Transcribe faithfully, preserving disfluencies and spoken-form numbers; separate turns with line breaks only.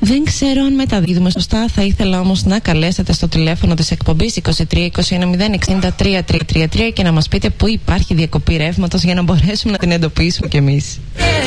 Δεν ξέρω αν μεταδίδουμε σωστά. Θα ήθελα όμως να καλέσετε στο τηλέφωνο της εκπομπής είκοσι τρία είκοσι ένα μηδέν εξήντα τρία τριακόσια τριάντα τρία και να μας πείτε πού υπάρχει διακοπή ρεύματος για να μπορέσουμε να την εντοπίσουμε κι εμείς.